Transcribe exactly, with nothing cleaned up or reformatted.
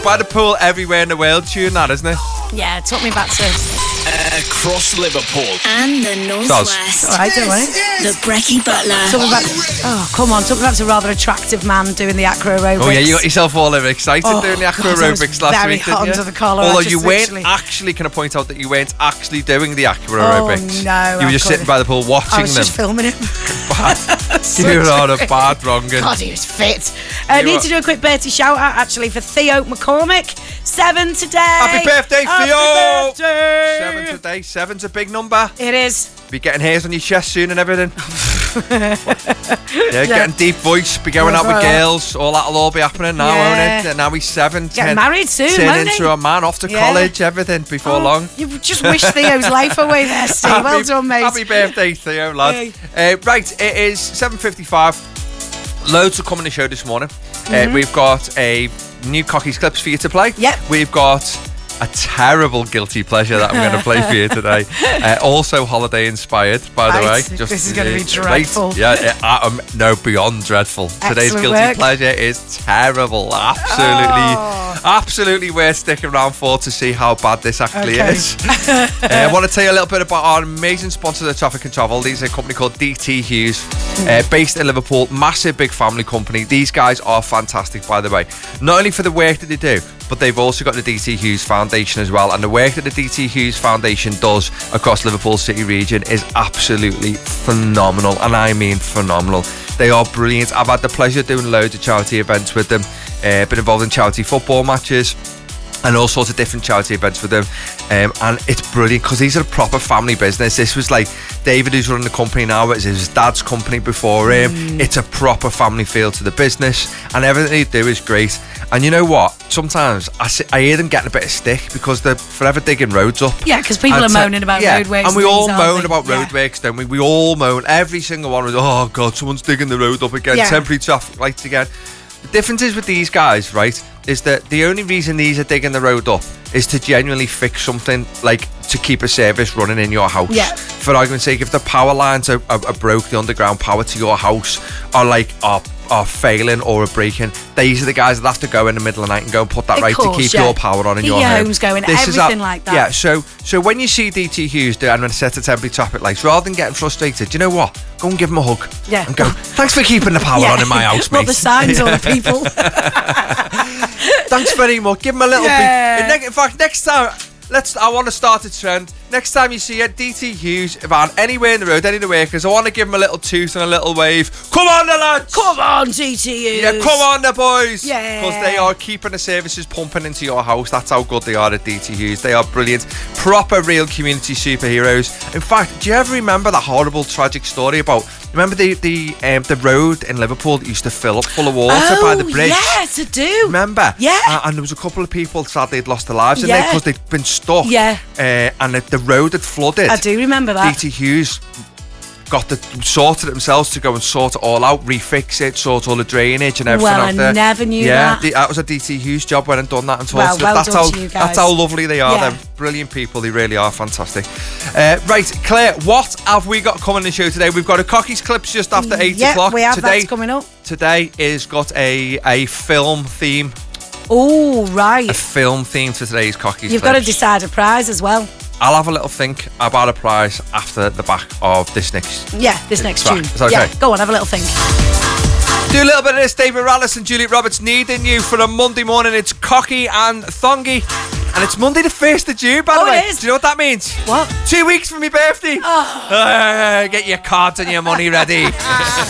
By the Pool Everywhere in the World tune, that, isn't it? Yeah, it took me back to... Across Liverpool and the Northwest. All right, don't worry. The Brecky Butler. Talking about, oh, come on. Talking about a rather attractive man doing the acro aerobics. Oh, yeah, you got yourself all over excited oh, doing the acro God, aerobics last very week, hot didn't you? under the collar. Although just you weren't literally... actually, can I point out that you weren't actually doing the acro Oh, aerobics? no. You were just sitting by the pool watching I was them. just filming it. You were on a bad wrong. God, he was fit. I uh, need to do a quick birthday shout out actually for Theo McCormick. Seven today. Happy birthday, Happy Theo! Birthday. Seven today. Seven's a big number. It is. Be getting hairs on your chest soon and everything. yeah, yeah, getting deep voice, be going yeah, out with right. girls. All that'll all be happening now, yeah. won't it? Now he's seven. Getting ten, married soon, turn won't into he? a man, off to yeah. college, everything before oh, long. You just wish Theo's life away there, Steve. happy, Well done, mate. Happy birthday, Theo, lad. Hey. Uh, right, it is seven fifty-five. Loads to come on the show this morning. Mm-hmm. Uh, we've got a new Cockies clips for you to play. Yep. We've got a terrible guilty pleasure that I'm going to play for you today. Uh, also holiday inspired, by the right. way. Just, this is going to be uh, dreadful. Right. Yeah, it, uh, um, no, beyond dreadful. Excellent Today's guilty work. pleasure is terrible. Absolutely, oh. absolutely worth sticking around for to see how bad this actually okay. is. uh, I want to tell you a little bit about our amazing sponsor, the Traffic and Travel. These are a company called D T Hughes, uh, based in Liverpool. Massive, big family company. These guys are fantastic, by the way. Not only for the work that they do, but they've also got the D T Hughes Foundation as well. And the work that the D T Hughes Foundation does across Liverpool City region is absolutely phenomenal. And I mean phenomenal. They are brilliant. I've had the pleasure of doing loads of charity events with them. Uh, been involved in charity football matches and all sorts of different charity events with them. Um, and it's brilliant because these are a proper family business. This was like David, who's running the company now, it was his dad's company before him. Mm. It's a proper family feel to the business, and everything they do is great. And you know what? Sometimes I, see, I hear them getting a bit of stick because they're forever digging roads up. Yeah, because people and are moaning about yeah, roadworks. And we and all things, moan they? about yeah. roadworks, don't we? We all moan. Every single one was, oh God, someone's digging the road up again. Yeah. Temporary traffic lights again. The difference is with these guys, right, is that the only reason these are digging the road up is to genuinely fix something, like to keep a service running in your house. Yeah. For argument's sake, if the power lines are, are, are broke, the underground power to your house are like are, are failing or are breaking, these are the guys that have to go in the middle of the night and go and put that Of right course, to keep yeah. your power on in Keep your your home. homes going, This is everything a, like that. Yeah, so so when you see D T Hughes do and a set of temporary traffic lights, rather than getting frustrated, you know what? Go and give them a hug. Yeah. And go, thanks for keeping the power yeah. on in my house, mate. Not the signs or the people. Thanks very much. Give them a little Yeah. bit. In fact, next time, let's. I want to start a trend. Next time you see a D T Hughes van anywhere in the road, any of the workers, I want to give them a little toot and a little wave. Come on, the lads! Come on, D T Hughes! Yeah, come on, the boys! Yeah. Because they are keeping the services pumping into your house. That's how good they are at D T Hughes. They are brilliant. Proper, real community superheroes. In fact, do you ever remember that horrible, tragic story about... Remember the the um, the road in Liverpool that used to fill up full of water oh, by the bridge? yes, I do. Remember? Yeah. Uh, and there was a couple of people, sadly, had lost their lives in Yeah. there because they'd been stuck. Yeah. Uh, and the, the road had flooded. I do remember that. D T Hughes got the sorted it themselves to go and sort it all out, refix it, sort all the drainage and everything Well, out I there. never knew yeah, that. the, that was a D T Hughes job. Went and done that and sorted Well, it. well That's done how to you guys. that's how lovely they are. Yeah. They're brilliant people. They really are fantastic. Uh, right, Claire, what have we got coming on the show today? We've got a Cockies clips just after eight yep, o'clock. we have. Today, That's coming up. Today is got a a film theme. Oh, right. A film theme to today's Cockies You've clips. got to decide a prize as well. I'll have a little think about a prize after the back of this next. Yeah, this next track. tune. Is that okay? Yeah, go on, have a little think. Do a little bit of this. David Rallis and Juliet Roberts needing you for a Monday morning. It's Cocky and Thongy. And it's Monday the first of June, by Oh, the way. it is. Do you know what that means? What? Two weeks from my birthday. Oh. Uh, get your cards and your money ready.